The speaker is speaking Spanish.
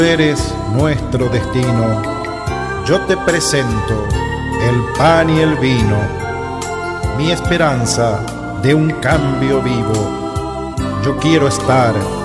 eres nuestro destino. Yo te presento el pan y el vino, mi esperanza de un cambio vivo. Yo quiero estar